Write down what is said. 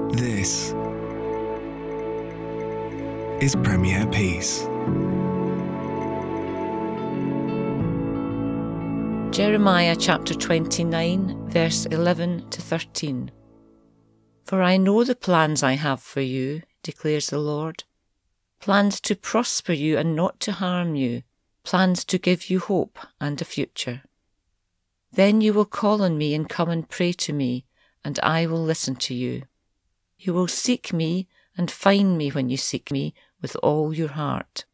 This is Premier Peace. Jeremiah chapter 29, verse 11 to 13. For I know the plans I have for you, declares the Lord. Plans to prosper you and not to harm you. Plans to give you hope and a future. Then you will call on me and come and pray to me, and I will listen to you. You will seek me and find me when you seek me with all your heart.